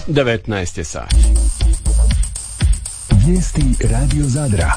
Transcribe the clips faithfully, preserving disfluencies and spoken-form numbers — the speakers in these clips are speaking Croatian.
devetnaest je sati. Vijesti Radio Zadra.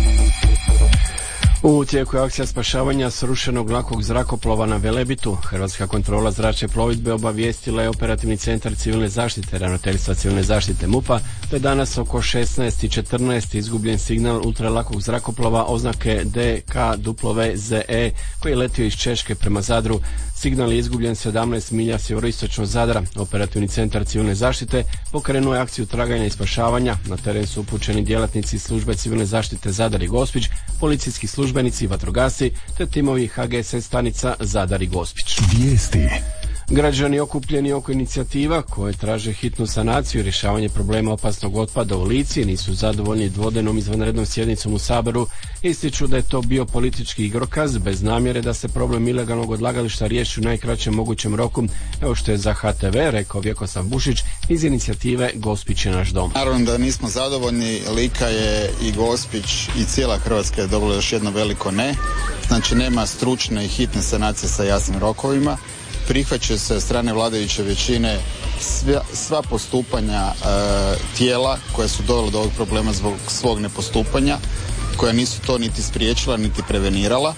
U tijeku je akcija spašavanja srušenog lakog zrakoplova na Velebitu. Hrvatska kontrola zračne plovidbe obavijestila je operativni centar civilne zaštite Ravnateljstva civilne zaštite MUP-a da je danas oko šesnaest i četrnaest izgubljen signal ultralakog zrakoplova oznake D K W Z E koji je letio iz Češke prema Zadru. Signal je izgubljen sedamnaest milja sjeveroistočno Zadra. Operativni centar civilne zaštite pokrenuo je akciju traganja i spašavanja. Na teren su upućeni djelatnici službe civilne zaštite Zadar i Gospić, policijski službenici i vatrogasci, te timovi H G S S stanica Zadar i Gospić. Vijesti. Građani okupljeni oko inicijativa koje traže hitnu sanaciju i rješavanje problema opasnog otpada u Lici nisu zadovoljni dvodenom izvanrednom sjednicom u Saboru. Ističu da je to bio politički igrokaz bez namjere da se problem ilegalnog odlagališta riješi u najkraćem mogućem roku, evo što je za H T V rekao Vjekoslav Bušić iz inicijative Gospić je naš dom. Naravno da nismo zadovoljni, Lika je i Gospić i cijela Hrvatska je dobila još jedno veliko ne. Znači nema stručne i hitne sanacije sa jasnim rokovima. Prihvaća se od strane vladajuće većine sva, sva postupanja e, tijela koja su dovela do ovog problema zbog svog nepostupanja, koja nisu to niti spriječila niti prevenirala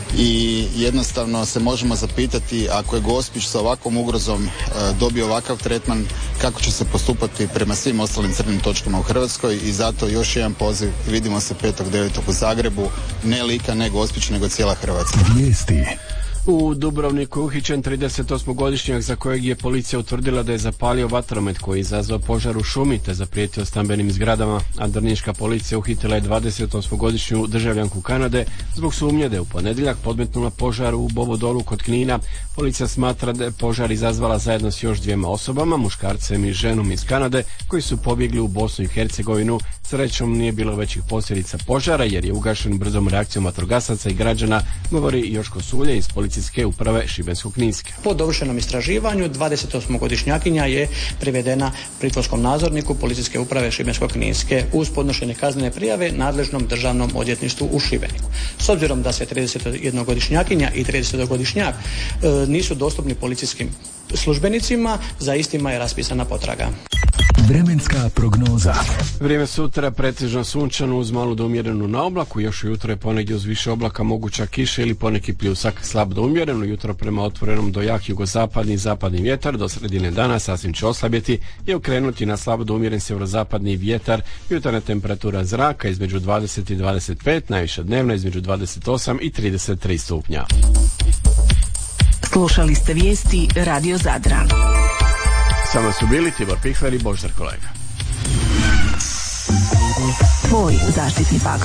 i jednostavno se možemo zapitati ako je Gospić sa ovakvom ugrozom e, dobio ovakav tretman, kako će se postupati prema svim ostalim crnim točkama u Hrvatskoj i zato još jedan poziv, vidimo se petog devetog u Zagrebu, ne Lika, ne Gospić, nego cijela Hrvatska. Vijesti. U Dubrovniku je uhićen tridesetosmogodišnjak za kojeg je policija utvrdila da je zapalio vatromet koji je izazvao požar u šumi te zaprijetio stambenim zgradama, a drniška policija uhitila je dvadesetosmogodišnju državljanku Kanade zbog sumnje da je u ponedjeljak podmetnula požar u Bovodolu kod Knina. Policija smatra da je požar izazvala zajedno s još dvijema osobama, muškarcem i ženom iz Kanade, koji su pobjegli u Bosnu i Hercegovinu. Srećom nije bilo većih posljedica požara jer je ugašen brzom reakcijom vatrogasaca i građana, govori Joško Sulje iz policijske uprave Šibensko-kninske. Po dovršenom istraživanju dvadesetosmogodišnjakinja je privedena pritvorskom nadzorniku policijske uprave Šibensko-kninske uz podnošenje kaznene prijave nadležnom državnom odvjetništvu u Šibeniku. S obzirom da se tridesetjednogodišnjakinja i tridesetogodišnjak e, nisu dostupni policijskim službenicima, za istima je raspisana potraga. Vremenska prognoza. Vrijeme sutra pretežno sunčano uz malu do umjerenu na oblaku, još ujutro je ponegdje uz više oblaka moguća kiša ili poneki pljusak, slab do umjereno, jutro prema otvorenom do jak jugozapadni i zapadni vjetar, do sredine dana sasvim će oslabjeti i okrenuti na slabo do umjeren sjeverozapadni vjetar, jutarnja temperatura zraka između dvadeset i dvadeset pet, najviša dnevna između dvadeset osam i trideset tri stupnja. Slušali ste vijesti Radio Zadra. Samo su bili Tibor Pikler i Boždar Kolega. Tvoj zaštitni faktor.